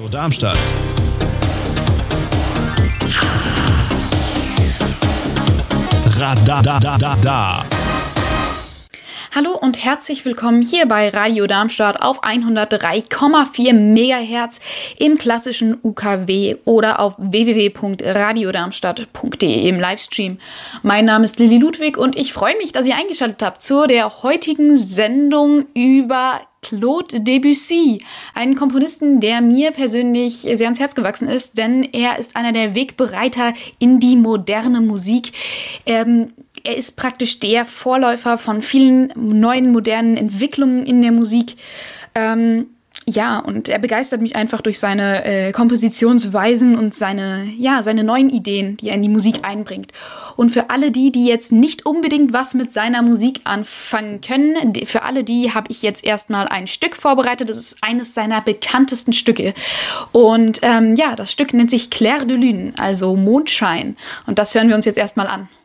Darmstadt. Radadadada. Hallo und herzlich willkommen hier bei Radio Darmstadt auf 103,4 MHz im klassischen UKW oder auf www.radiodarmstadt.de im Livestream. Mein Name ist Lilly Ludwig und ich freue mich, dass ihr eingeschaltet habt zu der heutigen Sendung über Claude Debussy, einen Komponisten, der mir persönlich sehr ans Herz gewachsen ist, denn er ist einer der Wegbereiter in die moderne Musik. Er ist praktisch der Vorläufer von vielen neuen, modernen Entwicklungen in der Musik. Und er begeistert mich einfach durch seine Kompositionsweisen und seine neuen Ideen, die er in die Musik einbringt. Und für alle die jetzt nicht unbedingt was mit seiner Musik anfangen können, für alle die habe ich jetzt erstmal ein Stück vorbereitet. Das ist eines seiner bekanntesten Stücke. Und das Stück nennt sich Clair de Lune, also Mondschein. Und das hören wir uns jetzt erstmal an.